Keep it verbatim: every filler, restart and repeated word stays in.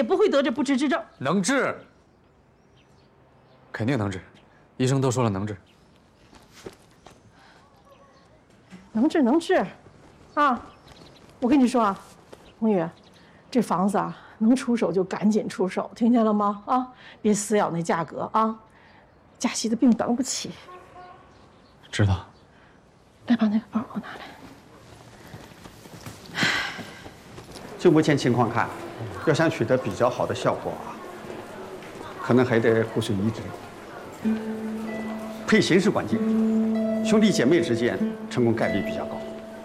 也不会得这不治之症。 能治，肯定能治，医生都说了能治。 能治能治，啊！我跟你说啊，红宇，这房子啊，能出手就赶紧出手，听见了吗？啊，别死咬那价格啊！佳熙的病等不起。 知道。 来，把那个包给我拿来。 就目前情况看，要想取得比较好的效果啊，可能还得骨髓移植。配型是关键，兄弟姐妹之间成功概率比较高。